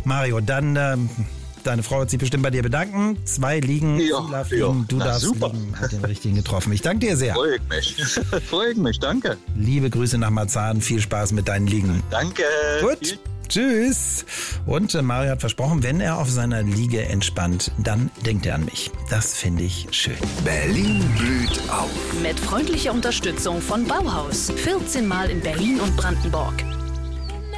Mario, dann deine Frau wird sich bestimmt bei dir bedanken. 2 liegen, sie darf liegen, du darfst liegen. Hat den richtigen getroffen. Ich danke dir sehr. Freut mich, danke. Liebe Grüße nach Marzahn, viel Spaß mit deinen Liegen. Danke. Gut, tschüss. Und Mario hat versprochen, wenn er auf seiner Liege entspannt, dann denkt er an mich. Das finde ich schön. Berlin blüht auf. Mit freundlicher Unterstützung von Bauhaus. 14 Mal in Berlin und Brandenburg.